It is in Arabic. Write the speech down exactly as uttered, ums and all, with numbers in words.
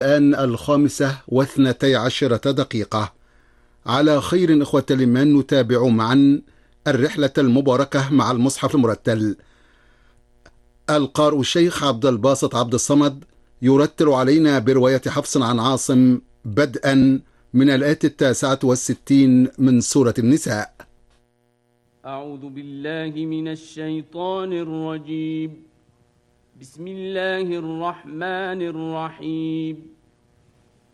الآن الخامسة واثنتي عشرة دقيقة. على خير إخوة الإيمان، نتابع معا الرحلة المباركة مع المصحف المرتل. القارئ الشيخ عبد الباسط عبد الصمد يرتل علينا برواية حفص عن عاصم بدءا من الآية التاسعة والستين من سورة النساء. أعوذ بالله من الشيطان الرجيم. بسم الله الرحمن الرحيم.